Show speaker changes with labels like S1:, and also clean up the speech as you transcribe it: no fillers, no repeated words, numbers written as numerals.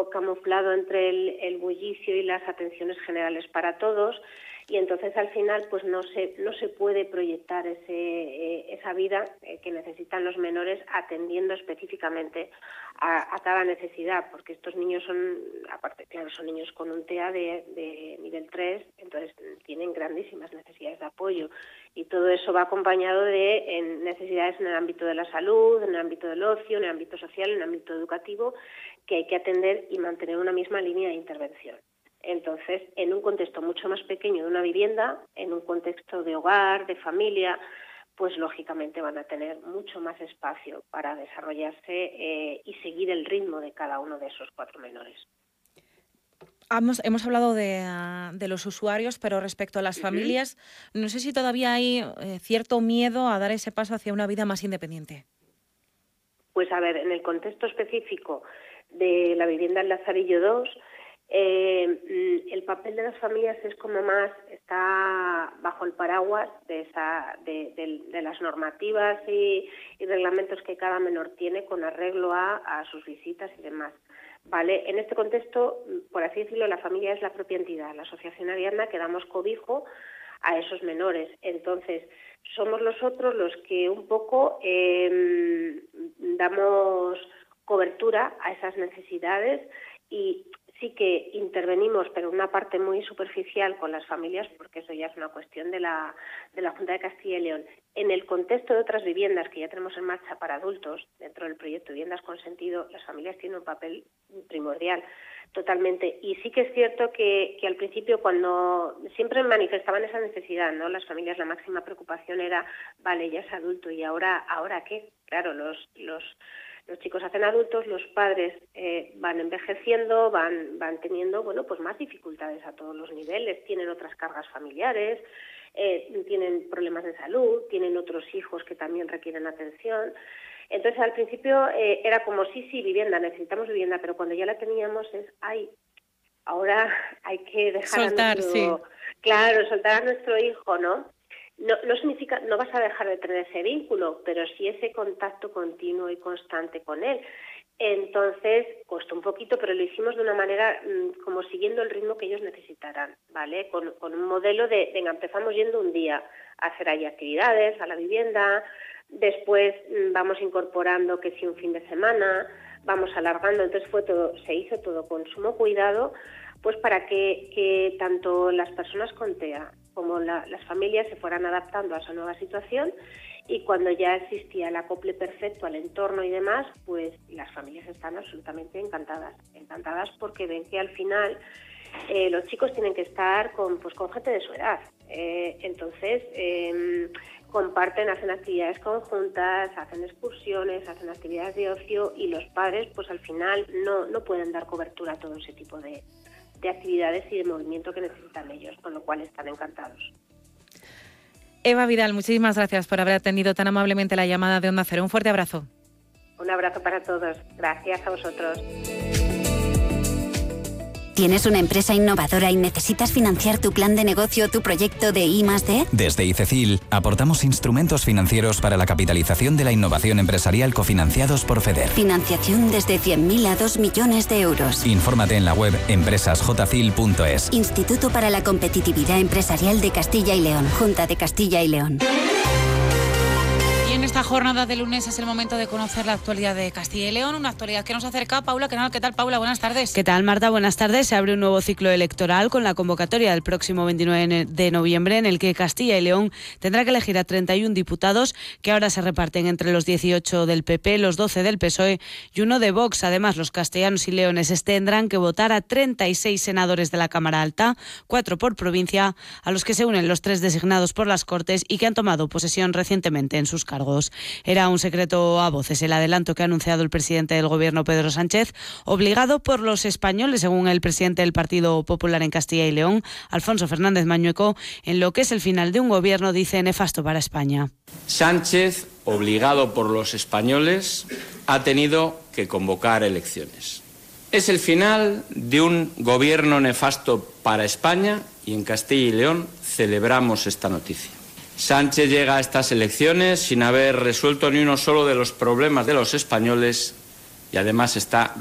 S1: poco camuflado entre el bullicio y las atenciones generales para todos, y entonces al final pues no se puede proyectar esa vida que necesitan los menores, atendiendo específicamente a cada necesidad, porque estos niños son, aparte, claro, son niños con un TEA de nivel 3, entonces tienen grandísimas necesidades de apoyo, y todo eso va acompañado de necesidades en el ámbito de la salud, en el ámbito del ocio, en el ámbito social, en el ámbito educativo, que hay que atender y mantener una misma línea de intervención. Entonces, en un contexto mucho más pequeño de una vivienda, en un contexto de hogar, de familia, pues lógicamente van a tener mucho más espacio para desarrollarse y seguir el ritmo de cada uno de esos 4 menores.
S2: Hemos hablado de los usuarios, pero respecto a las familias, no sé si todavía hay cierto miedo a dar ese paso hacia una vida más independiente.
S1: Pues a ver, en el contexto específico de la vivienda en Lazarillo 2, el papel de las familias es como más, está bajo el paraguas de las normativas y reglamentos que cada menor tiene con arreglo a sus visitas y demás. Vale, en este contexto, por así decirlo, la familia es la propia entidad, la asociación Ariadna, que damos cobijo a esos menores. Entonces, somos nosotros los que un poco damos cobertura a esas necesidades, y sí que intervenimos, pero en una parte muy superficial con las familias, porque eso ya es una cuestión de la Junta de Castilla y León. En el contexto de otras viviendas que ya tenemos en marcha para adultos, dentro del proyecto Viviendas con Sentido, las familias tienen un papel primordial, totalmente. Y sí que es cierto que al principio, cuando siempre manifestaban esa necesidad, ¿no? Las familias, la máxima preocupación era, vale, ya es adulto, ¿y ahora qué? Claro, los chicos hacen adultos, los padres van envejeciendo, van teniendo, bueno, pues más dificultades a todos los niveles, tienen otras cargas familiares, tienen problemas de salud, tienen otros hijos que también requieren atención. Entonces, al principio era como, sí, vivienda, necesitamos vivienda, pero cuando ya la teníamos ahora hay que dejar soltar a nuestro hijo, ¿no? No significa, no vas a dejar de tener ese vínculo, pero sí ese contacto continuo y constante con él. Entonces, costó un poquito, pero lo hicimos de una manera como siguiendo el ritmo que ellos necesitaran, ¿vale? Con un modelo de, venga, empezamos yendo un día a hacer ahí actividades, a la vivienda, después vamos incorporando que si un fin de semana, vamos alargando, entonces se hizo todo con sumo cuidado, pues para que tanto las personas con TEA como las familias se fueran adaptando a esa nueva situación, y cuando ya existía el acople perfecto al entorno y demás, pues las familias están absolutamente encantadas porque ven que al final los chicos tienen que estar con gente de su edad. Entonces comparten, hacen actividades conjuntas, hacen excursiones, hacen actividades de ocio, y los padres pues al final no pueden dar cobertura a todo ese tipo de actividades y de movimiento que necesitan ellos, con lo cual están encantados.
S2: Eva Vidal, muchísimas gracias por haber atendido tan amablemente la llamada de Onda Cero. Un fuerte abrazo.
S1: Un abrazo para todos. Gracias a vosotros.
S3: ¿Tienes una empresa innovadora y necesitas financiar tu plan de negocio o tu proyecto de I+D?
S4: Desde ICECIL aportamos instrumentos financieros para la capitalización de la innovación empresarial cofinanciados por FEDER.
S3: Financiación desde 100.000 a 2 millones de euros.
S4: Infórmate en la web empresasjcil.es.
S3: Instituto para la Competitividad Empresarial de Castilla y León. Junta de Castilla y León.
S2: Y en esta jornada de lunes es el momento de conocer la actualidad de Castilla y León, una actualidad que nos acerca Paula Canal. ¿Qué tal, Paula? Buenas tardes.
S5: ¿Qué tal, Marta? Buenas tardes. Se abre un nuevo ciclo electoral con la convocatoria del próximo 29 de noviembre, en el que Castilla y León tendrá que elegir a 31 diputados, que ahora se reparten entre los 18 del PP, los 12 del PSOE y uno de Vox. Además, los castellanos y leoneses tendrán que votar a 36 senadores de la Cámara Alta, 4 por provincia, a los que se unen los 3 designados por las Cortes y que han tomado posesión recientemente en sus cargos. Era un secreto a voces el adelanto que ha anunciado el presidente del Gobierno, Pedro Sánchez, obligado por los españoles, según el presidente del Partido Popular en Castilla y León, Alfonso Fernández Mañueco, en lo que es el final de un gobierno, dice, nefasto para España.
S6: Sánchez, obligado por los españoles, ha tenido que convocar elecciones. Es el final de un gobierno nefasto para España, y en Castilla y León celebramos esta noticia. Sánchez llega a estas elecciones sin haber resuelto ni uno solo de los problemas de los españoles, y además está